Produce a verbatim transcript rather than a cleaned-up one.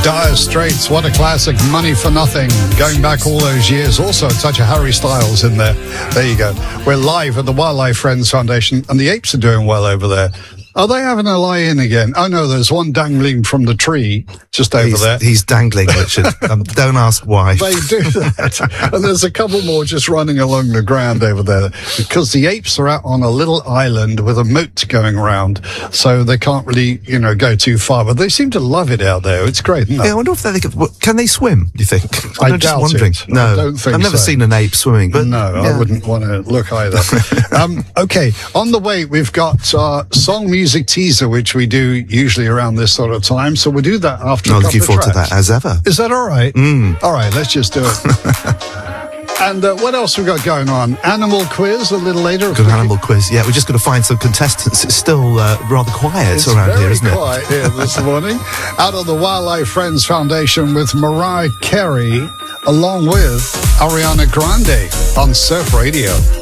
Dire Straits, what a classic. Money for Nothing, going back all those years. Also a touch of Harry Styles in there. There you go. We're live at the Wildlife Friends Foundation, and the apes are doing well over there. Are they having a lie-in again? Oh, no, there's one dangling from the tree just over he's, there. He's dangling, Richard. um, don't ask why. They do that. And there's a couple more just running along the ground over there because the apes are out on a little island with a moat going around, so they can't really, you know, go too far. But they seem to love it out there. It's great, isn't it? Yeah, I wonder if they can, can they swim, do you think? I I'm just doubt wondering. it. No, I don't think I've never so. seen an ape swimming. But no, yeah. I wouldn't want to look either. um, okay, on the way, we've got uh, song music teaser, which we do usually around this sort of time. So we'll do that after I'm a couple looking of forward tracks. to that, as ever. Is that all right? Mm. All right, let's just do it. And uh, what else we got going on? Animal quiz a little later. Good animal quiz. Yeah, we're just going to find some contestants. It's still uh, rather quiet it's around very here, isn't it? quiet here this morning. Out of the Wildlife Friends Foundation with Mariah Carey, along with Ariana Grande on Surf Radio.